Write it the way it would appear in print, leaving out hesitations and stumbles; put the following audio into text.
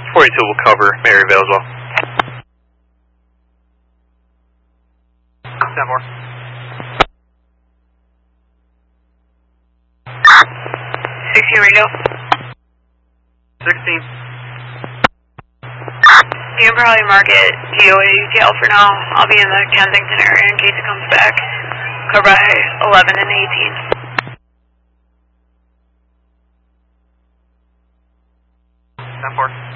42 will cover Maryvale as well. 10-4. 16 radio. 16. You can probably mark it DOA UTL for now. I'll be in the Kensington area in case it comes back. Cover by 11 and 18. 10-4.